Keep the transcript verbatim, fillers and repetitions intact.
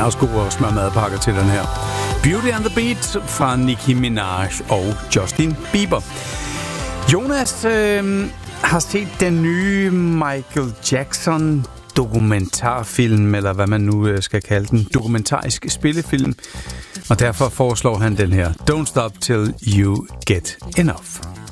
herresko og smør madpakker til den her. Beauty and the Beat fra Nicki Minaj og Justin Bieber. Jonas øh, har set den nye Michael Jackson dokumentarfilm, eller hvad man nu skal kalde den, dokumentarisk spillefilm, og derfor foreslår han den her Don't Stop Till You Get Enough.